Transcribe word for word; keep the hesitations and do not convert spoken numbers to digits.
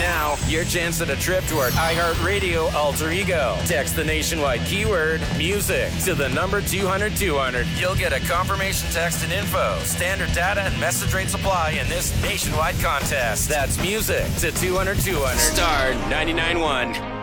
Now, your chance at a trip to our iHeartRadio alter ego. Text the nationwide keyword music to the number two hundred two hundred. You'll get a confirmation text and info. Standard data and message rates apply in this nationwide contest. That's music to two hundred two hundred. Star ninety-nine point one.